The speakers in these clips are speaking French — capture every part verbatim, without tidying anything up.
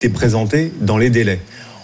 été présenté dans les délais.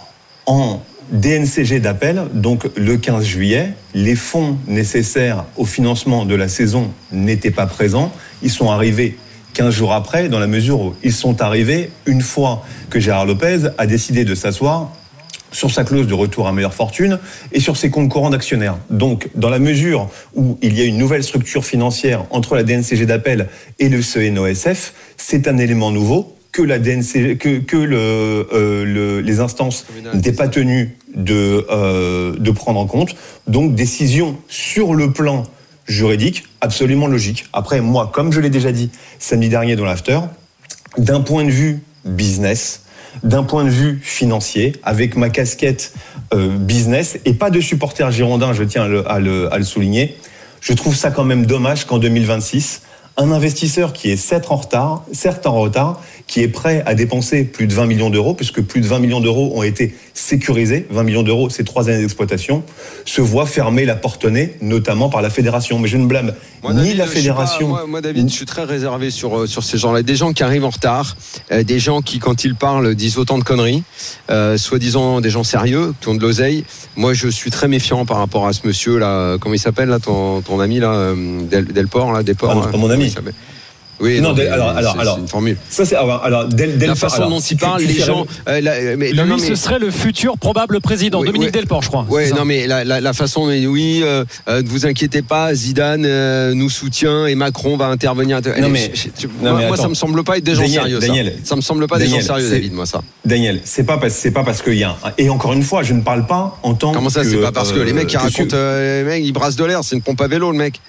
En D N C G d'appel, donc le quinze juillet, les fonds nécessaires au financement de la saison n'étaient pas présents. Ils sont arrivés quinze jours après, dans la mesure où ils sont arrivés une fois que Gérard Lopez a décidé de s'asseoir sur sa clause de retour à meilleure fortune et sur ses comptes courants d'actionnaires. Donc, dans la mesure où il y a une nouvelle structure financière entre la D N C G d'appel et le C N O S F, c'est un élément nouveau que la D N C G, que, que le, euh, le, les instances n'étaient pas tenues de, euh, de prendre en compte. Donc, décision sur le plan juridique absolument logique. Après, moi, comme je l'ai déjà dit samedi dernier dans l'after, d'un point de vue business, d'un point de vue financier, avec ma casquette euh, business et pas de supporter girondin, je tiens à le, à, le, à le souligner, je trouve ça quand même dommage qu'en deux mille vingt-six, un investisseur qui est certes en retard, certes en retard, qui est prêt à dépenser plus de vingt millions d'euros, puisque plus de vingt millions d'euros ont été sécurisés, vingt millions d'euros, c'est trois années d'exploitation, se voit fermer la porte-nez, notamment par la fédération. Mais je ne blâme moi, ni David, la fédération... Pas, moi, moi, David, je suis très réservé sur, sur ces gens-là. Des gens qui arrivent en retard, euh, des gens qui, quand ils parlent, disent autant de conneries, euh, soi-disant des gens sérieux, qui ont de l'oseille. Moi, je suis très méfiant par rapport à ce monsieur-là. Comment il s'appelle, là, ton, ton ami, là, Del, Delport, là, Delport, ah, non, c'est pas mon ami. Oui, non, non, de, alors, alors, alors, c'est une formule. Ça, c'est alors, alors del, del, la façon alors, dont si il parle, les gens. Euh, la, mais, lui, non, non, mais... ce serait le futur probable président, oui, Dominique oui. Delport, je crois. Oui, non, mais la, la, la façon, oui, euh, euh, ne vous inquiétez pas, Zidane euh, nous soutient et Macron va intervenir. Non, mais, je, je, non, moi, mais moi ça me semble pas être des gens Daniel, sérieux. Daniel, ça. ça me semble pas Daniel, des gens sérieux, c'est, David, moi ça. Daniel, c'est pas parce, c'est pas parce qu'il y a. Un, et encore une fois, je ne parle pas en tant que. Comment ça, que, c'est pas parce que euh, les mecs qui racontent, su... euh, les mecs, ils brassent de l'air, c'est une pompe à vélo, le mec.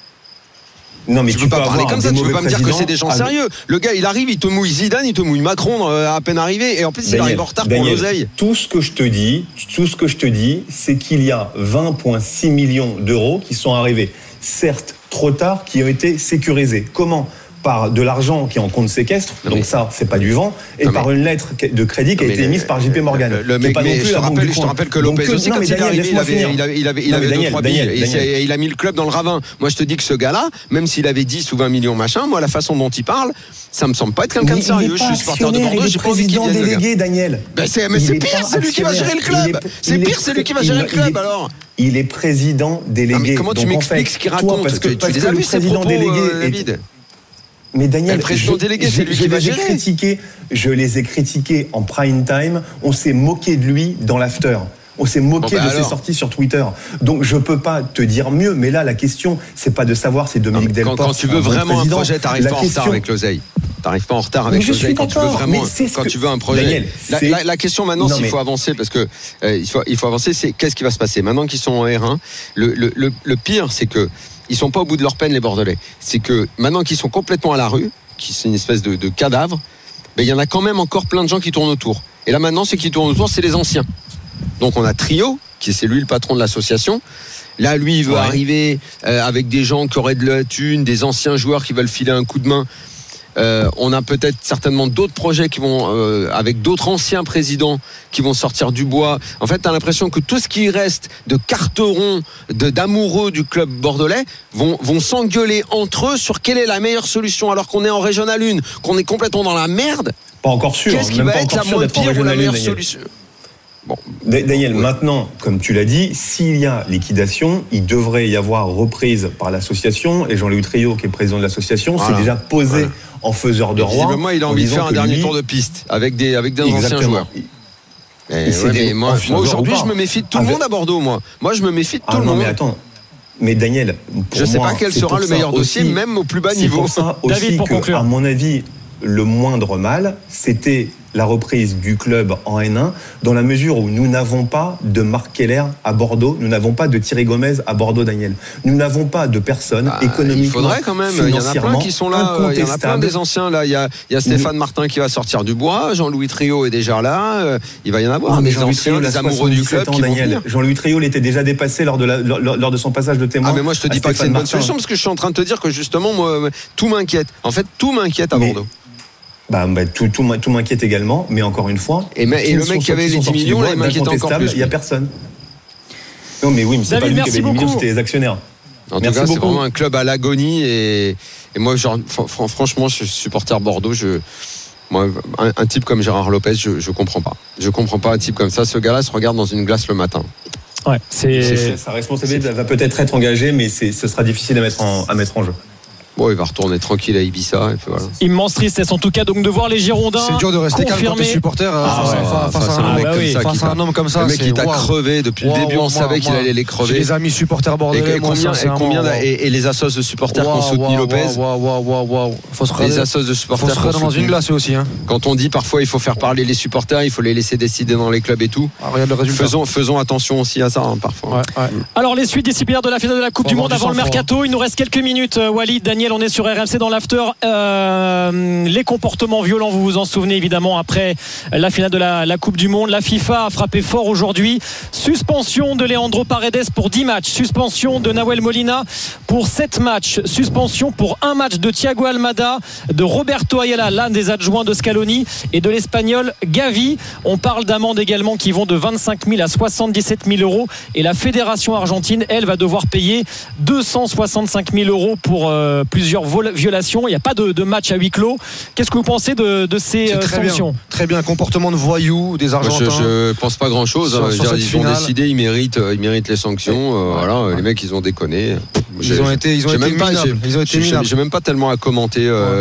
Non, mais tu, tu peux peux pas parler comme ça, tu peux pas me dire que c'est des gens ah, sérieux. Le gars, il arrive, il te mouille Zidane, il te mouille Macron euh, à peine arrivé, et en plus Daniel, il arrive en retard Daniel, pour l'oseille. Tout ce que je te dis, tout ce que je te dis, c'est qu'il y a vingt virgule six millions d'euros qui sont arrivés, certes trop tard, qui ont été sécurisés. Comment ? Par de l'argent qui est en compte séquestre, non donc mais... ça, c'est pas du vent, et non par mais... une lettre de crédit qui a été émise par J P Morgan. Le, le mec, pas non plus je, te rappelle, je te rappelle que Lopez donc, aussi, non, quand il est arrivé, il avait, il avait, il avait, il avait deux, trois billes, et il a mis le club dans le ravin. Moi, je te dis que ce gars-là, même s'il avait dix ou vingt millions, machin, moi, la façon dont il parle, ça me semble pas être quelqu'un de sérieux. Je suis supporter de Bordeaux, j'ai pas envie qu'il vienne. Il est délégué, Daniel. Mais c'est pire, c'est lui qui va gérer le club. C'est pire, c'est lui qui va gérer le club, alors. Il est président délégué. Comment tu m'expliques ce qu'il raconte ? Parce que tu les as vus, ces propos, David ? Mais Daniel, le président je, délégué, je, c'est lui je qui va les ai gérer. critiqués, je les ai critiqués en prime time. On s'est moqué de lui dans l'after. On s'est moqué bon bah de alors. ses sorties sur Twitter. Donc je peux pas te dire mieux. Mais là, la question, c'est pas de savoir si Dominique Delport. Quand, quand tu veux vraiment président, un projet, t'arrives pas en retard avec l'oseille. T'arrives pas en retard avec l'oseille. Quand tu veux vraiment, quand que... tu veux un projet. Daniel, la, la, la question maintenant, non, s'il mais... faut avancer, parce que euh, il faut, il faut avancer, c'est qu'est-ce qui va se passer maintenant qu'ils sont en R un. Le, le, le, le pire, c'est que ils sont pas au bout de leur peine, les Bordelais. C'est que maintenant qu'ils sont complètement à la rue, qui c'est une espèce de, de cadavre, ben, il y en a quand même encore plein de gens qui tournent autour. Et là maintenant, ceux qui tournent autour, c'est les anciens. Donc on a Trio, qui c'est lui le patron de l'association. Là, lui, il veut ouais. arriver euh, avec des gens qui auraient de la thune, des anciens joueurs qui veulent filer un coup de main. Euh, on a peut-être certainement d'autres projets qui vont, euh, avec d'autres anciens présidents qui vont sortir du bois. En fait, tu as l'impression que tout ce qui reste de carterons, de, d'amoureux du club bordelais vont, vont s'engueuler entre eux sur quelle est la meilleure solution, alors qu'on est en Régional un, qu'on est complètement dans la merde. Pas encore sûr. Qu'est-ce qui même va pas être la moins pire ou la meilleure solution ? Bon. Daniel, oui. Maintenant, comme tu l'as dit, s'il y a liquidation, il devrait y avoir reprise par l'association. Et Jean-Louis Trio, qui est président de l'association, voilà. s'est déjà posé voilà. en faiseur de roi. Visiblement, il a envie de faire un dernier lui... tour de piste avec des, avec des anciens joueurs. Et et ouais, mais moi, moi aujourd'hui, je me méfie de tout avec... le monde à Bordeaux. Moi, moi, je me méfie de tout ah, le non, monde. Mais attends. Mais Daniel, je ne sais pas quel sera le meilleur dossier, aussi, même au plus bas niveau. C'est pour ça aussi David, pour que, conclure. à mon avis, le moindre mal, c'était la reprise du club en N un, dans la mesure où nous n'avons pas de Marc Keller à Bordeaux, nous n'avons pas de Thierry Gomez à Bordeaux, Daniel. Nous n'avons pas de personnes ah, économiquement. Il faudrait quand même, il y en a plein qui sont là, il y en a plein des anciens là. Il y a, il y a Stéphane nous... Martin qui va sortir du bois, Jean-Louis Trio est déjà là, euh, il va y en avoir. Ah, mais des anciens, des amoureux du club ans, qui Daniel. vont venir. Jean-Louis Trio l'était déjà dépassé lors de, la, lors, lors de son passage de témoin. Ah, mais moi je te dis pas que c'est une bonne solution parce que je suis en train de te dire que justement, moi, tout m'inquiète. En fait, tout m'inquiète à Bordeaux. Bah, bah, tout, tout, tout m'inquiète également, mais encore une fois. Et, mais, et le mec qui avait les dix millions, là, il m'inquiète encore plus. Il n'y a personne. Non, mais oui, mais c'est David, pas lui qui avait les millions, c'était les actionnaires. En merci tout cas, beaucoup. C'est vraiment un club à l'agonie. Et, et moi, genre, franchement, je suis supporter Bordeaux. Je, Moi, un, un type comme Gérard Lopez, je, je comprends pas. Je comprends pas un type comme ça. Ce gars-là se regarde dans une glace le matin. Ouais, c'est... c'est sa responsabilité va peut-être être engagée, mais c'est, ce sera difficile à mettre en, à mettre en jeu. Bon, il va retourner tranquille à Ibiza et puis voilà. Immense tristesse en tout cas donc de voir les Girondins. C'est dur de rester calme quand t'es supporter ah face, ouais, face, face, face à un mec comme ça, face à un homme comme ça. Le mec qui t'a crevé depuis le début, on savait qu'il allait les crever. J'ai des amis supporters bordelais. Et combien, et, combien et, et les assos de supporters qui ont soutenu Lopez. Faut se les assos de supporters. Faut se regarder dans une glace aussi. Quand on dit parfois il faut faire parler les supporters, il faut les laisser décider dans les clubs et tout. Faisons, faisons attention aussi à ça parfois. Alors les suites disciplinaires de la finale de la Coupe du Monde avant le mercato. Il nous reste quelques minutes. Walid, Daniel, on est sur R M C dans l'after. Euh, les comportements violents, vous vous en souvenez évidemment après la finale de la, la Coupe du Monde. La FIFA a frappé fort aujourd'hui. Suspension de Leandro Paredes pour dix matchs, suspension de Nahuel Molina pour sept matchs, suspension pour un match de Thiago Almada, de Roberto Ayala, l'un des adjoints de Scaloni, et de l'Espagnol Gavi. On parle d'amendes également qui vont de vingt-cinq mille à soixante-dix-sept mille euros, et la fédération argentine, elle, va devoir payer deux cent soixante-cinq mille euros pour euh, plusieurs vol- violations. Il n'y a pas de, de match à huis clos. Qu'est-ce que vous pensez de, de ces euh, très sanctions? Bien, très bien, comportement de voyous des Argentins. Je, je pense pas grand chose. Sur, sur ils ont décidé, ils méritent, ils méritent les sanctions. Euh, ouais, voilà, ouais. Les mecs, ils ont déconné. Ils j'ai, ont été, ils ont été même minables. Pas, j'ai, ils ont été j'ai, j'ai même pas tellement à commenter. Euh, ouais.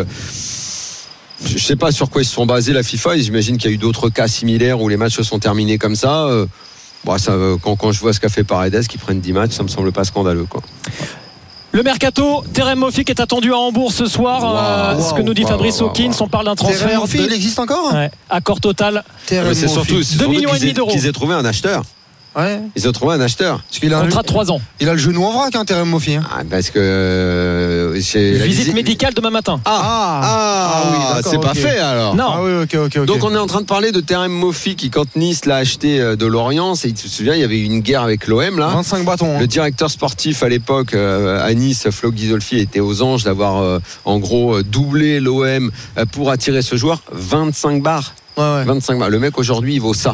Je sais pas sur quoi ils se sont basés la FIFA. J'imagine qu'il y a eu d'autres cas similaires où les matchs se sont terminés comme ça. Euh, bon, ça quand, quand je vois ce qu'a fait Paredes, qui prennent dix matchs, ça me semble pas scandaleux, quoi. Le mercato, Terem Moffic est attendu à Hambourg ce soir. Wow, euh, wow, ce que nous dit wow, Fabrice wow, Hawkins, wow. On parle d'un transfert. Terem Moffic, de... il existe encore ouais, accord total. Mais c'est surtout deux millions et demi d'euros. Qu'ils aient trouvé un acheteur. Ouais. Ils ont trouvé un acheteur. Parce qu'il a contrat de trois ans. Il a le genou en vrac, hein, Terem Moffic. Hein. Ah, parce que euh, c'est visite visite médicale demain matin. Ah, ah, ah, ah oui, c'est okay. Pas fait alors. Non. Ah oui, ok, ok, ok. Donc on est en train de parler de Terem Moffic qui, quand Nice l'a acheté de Lorient, tu te souviens, il y avait eu une guerre avec l'O M là. vingt-cinq bâtons. Hein. Le directeur sportif à l'époque euh, à Nice, Flo Ghisolfi, était aux anges d'avoir euh, en gros doublé l'O M pour attirer ce joueur. vingt-cinq bars. Ouais, ouais. vingt-cinq bars. Le mec aujourd'hui, il vaut ça.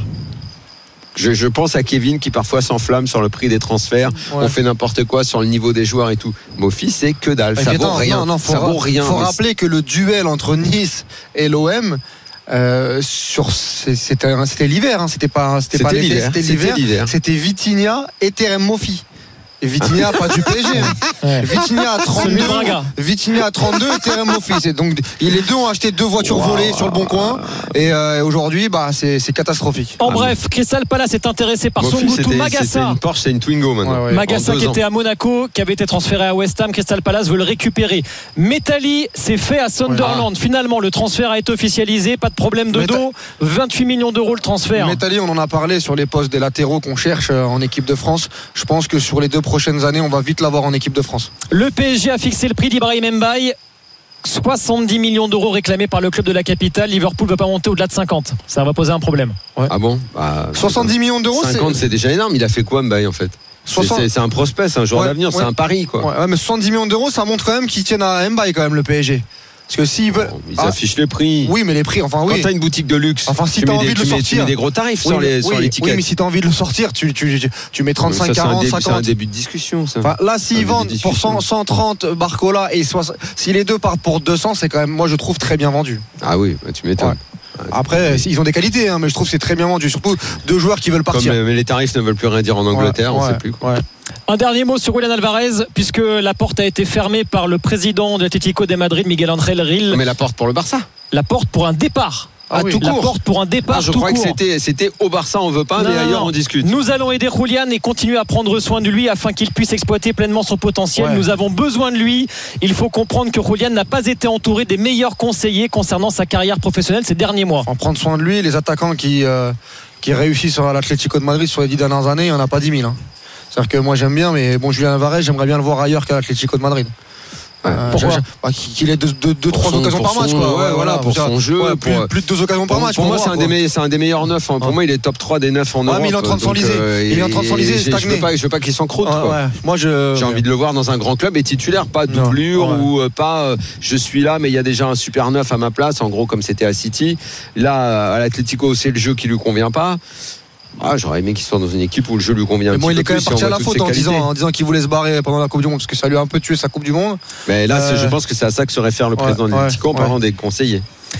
Je, je pense à Kevin qui parfois s'enflamme sur le prix des transferts. Ouais. On fait n'importe quoi sur le niveau des joueurs et tout. Moffi, c'est que dalle. Ça vaut rien. Non, non, ça vaut rien. Il faut rappeler que le duel entre Nice et l'O M, euh, sur, c'était, c'était l'hiver. Hein, c'était pas, c'était, c'était pas l'été, l'hiver. C'était l'hiver. C'était, l'hiver. C'était Vitinha et Terem Moffi. Et Vitinha pas du P S G. Hein. Ouais. Vitinha à trente-deux. Vitinha à trente-deux et Terem Moffi. C'est donc les deux ont acheté deux voitures wow. volées sur le Bon Coin. Et euh, aujourd'hui, bah c'est, c'est catastrophique. En ah bref, bon. Crystal Palace est intéressé par Songutu Magassa. C'était une Porsche, c'est une Twingo maintenant. Ouais, ouais. Magassa qui ans. était à Monaco, qui avait été transféré à West Ham. Crystal Palace veut le récupérer. Metalli s'est fait à Sunderland. Ouais. Finalement, le transfert a été officialisé. Pas de problème de Meta... dos. vingt-huit millions d'euros le transfert. Metalli, on en a parlé sur les postes des latéraux qu'on cherche en équipe de France. Je pense que sur les deux prochaines années, on va vite l'avoir en équipe de France. Le P S G a fixé le prix d'Ibrahim Mbaye. soixante-dix millions d'euros réclamés par le club de la capitale. Liverpool ne veut pas monter au-delà de cinquante. Ça va poser un problème. Ouais. Ah bon bah, soixante-dix millions d'euros cinquante, c'est... c'est déjà énorme. Il a fait quoi Mbaye en fait? soixante... c'est, c'est, c'est un prospect, c'est un joueur ouais, d'avenir, ouais. C'est un pari quoi. Ouais, ouais, mais soixante-dix millions d'euros, ça montre quand même qu'ils tiennent à Mbaye quand même, le P S G. Parce que s'ils veulent. Bon, ils ah, affichent les prix. Oui, mais les prix, enfin oui. Quand t'as une boutique de luxe, enfin, si tu, t'as mets envie des, de le tu, sortir, mets, tu mets des gros tarifs oui, sur, les, oui, sur l'étiquette. Oui, mais si t'as envie de le sortir, tu, tu, tu, tu mets trente-cinq, quarante, c'est cinquante. C'est un début de discussion, ça. Enfin, là, s'ils vendent pour cent, cent trente Barcola et soixante, si les deux partent pour deux cents, c'est quand même, moi, je trouve très bien vendu. Ah oui, bah, tu m'étonnes. Ouais. Après, ils ont des qualités, hein, mais je trouve que c'est très bien vendu. Surtout deux joueurs qui veulent partir. Comme, mais les tarifs ne veulent plus rien dire en Angleterre, ouais, on ne ouais, sait plus. Quoi. Ouais. Un dernier mot sur Julián Alvarez, puisque la porte a été fermée par le président de l'Atlético de Madrid, Miguel Ángel Gil. Mais la porte pour le Barça. La porte pour un départ. Ah, oui. tout la court. porte pour un départ. Ah, je tout crois court. que c'était, c'était au Barça, on veut pas, non, mais ailleurs non. On discute. Nous allons aider Julián et continuer à prendre soin de lui afin qu'il puisse exploiter pleinement son potentiel. Ouais. Nous avons besoin de lui. Il faut comprendre que Julián n'a pas été entouré des meilleurs conseillers concernant sa carrière professionnelle ces derniers mois. En prendre soin de lui, les attaquants qui, euh, qui réussissent à l'Atlético de Madrid sur les dix dernières années, il n'y en a pas dix mille. Hein. C'est-à-dire que moi j'aime bien, mais bon, Julián Alvarez, j'aimerais bien le voir ailleurs qu'à l'Atlético de Madrid. Euh, Pourquoi bah, qu'il ait deux, deux, deux trois son, occasions par match son, quoi. Ouais, ouais, voilà, pour son jeu ouais, plus, pour, plus de deux occasions par pour, match pour, pour moi voir, c'est, un des, c'est un des meilleurs neufs hein. Pour ouais. moi il est top trois des neufs en ouais, Europe mais il est en train de s'enliser euh, il est en train de s'enliser stagner. Je veux pas, je veux pas qu'il s'encroute ouais, ouais. Moi je, j'ai ouais. envie de le voir dans un grand club et titulaire, pas doublure ouais. ou euh, pas euh, je suis là mais il y a déjà un super neuf à ma place en gros comme c'était à City. Là à l'Atlético c'est le jeu qui lui convient pas. Ah, j'aurais aimé qu'il soit dans une équipe où le jeu lui convient. Mais un bon, petit il est peu quand même parti à la faute en disant, en disant qu'il voulait se barrer pendant la Coupe du Monde parce que ça lui a un peu tué sa Coupe du Monde. Mais là, euh... je pense que c'est à ça que se réfère le président ouais, de l'Atlético en ouais, parlant ouais. des conseillers.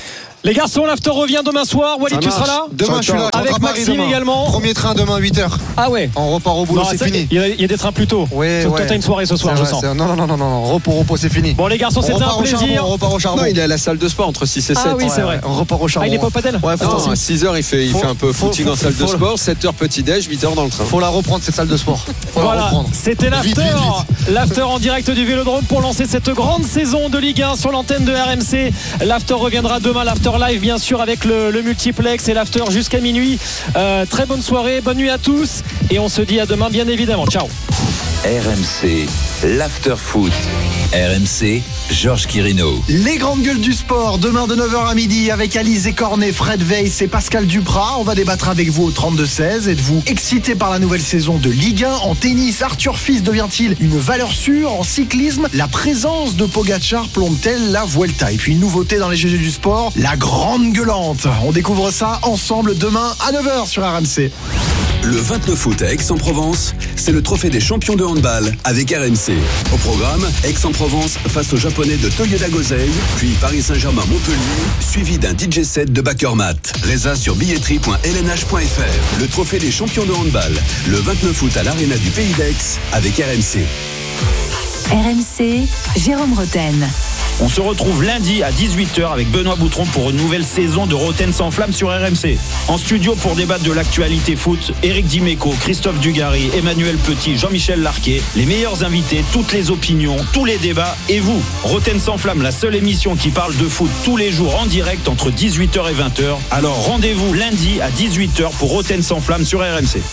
Les garçons, l'after revient demain soir. Walid, tu seras là? Demain, je suis là. Avec Maxime demain. également. Premier train demain, huit heures. Ah ouais. On repart au boulot, non, c'est ça, fini. Il y, y a des trains plus tôt. Oui, Toi, ouais. t'as une soirée ce soir, c'est je vrai, sens. Non, non, non, non, non. Repos, repos, c'est fini. Bon, les garçons, c'était un plaisir. Charbon, on repart au charbon. Non, il est à la salle de sport entre six et sept. Ah oui, c'est vrai. On repart au charbon. Ah, il est pas au padel? Ouais, faut non, à six heures, il fait, il faut, fait un peu faut, footing faut, en salle faut, de sport. sept heures petit-déj, huit heures dans le train. Faut la reprendre, cette salle de sport. Faut voilà, la reprendre. C'était l'after. L'after en direct du Vélodrome pour lancer cette grande saison de Ligue un sur l'antenne de R M C. L'after reviendra demain, l'after live, bien sûr, avec le, le multiplex et l'after jusqu'à minuit. Euh, très bonne soirée, bonne nuit à tous. Et on se dit à demain, bien évidemment. Ciao. R M C, l'after foot. R M C, Georges Quirino. Les grandes gueules du sport, demain de neuf heures à midi avec Alizé Cornet, Fred Weiss et Pascal Duprat. On va débattre avec vous au trente-deux seize. Êtes-vous excité par la nouvelle saison de Ligue un? En tennis, Arthur Fils devient-il une valeur sûre? En cyclisme, la présence de Pogacar plombe-t-elle la Vuelta? Et puis une nouveauté dans les G G du sport, la grande gueulante. On découvre ça ensemble demain à neuf heures sur R M C. Le vingt-neuf août à Aix-en-Provence, c'est le trophée des champions de handball avec R M C. Au programme, Aix-en-Provence face aux Japonais de Toyoda Gosei, puis Paris Saint-Germain-Montpellier, suivi d'un D J set de Bakermat. Résa sur billetterie point l n h point f r. Le trophée des champions de handball, le vingt-neuf août à l'Arena du Pays d'Aix avec R M C. R M C, Jérôme Roten. On se retrouve lundi à dix-huit heures avec Benoît Boutron pour une nouvelle saison de Roten sans flamme sur R M C. En studio pour débattre de l'actualité foot, Éric Dimeco, Christophe Dugarry, Emmanuel Petit, Jean-Michel Larquet, les meilleurs invités, toutes les opinions, tous les débats et vous. Roten sans flamme, la seule émission qui parle de foot tous les jours en direct entre dix-huit heures et vingt heures. Alors rendez-vous lundi à dix-huit heures pour Roten sans flamme sur R M C.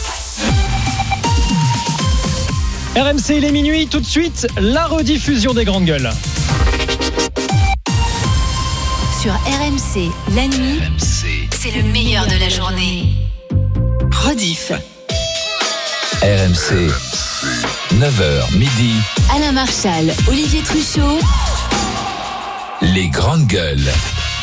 R M C, il est minuit, tout de suite, la rediffusion des grandes gueules. Sur R M C, la nuit, c'est le meilleur de la journée. Rediff. R M C, neuf heures midi. Alain Marchal, Olivier Truchot. Les grandes gueules.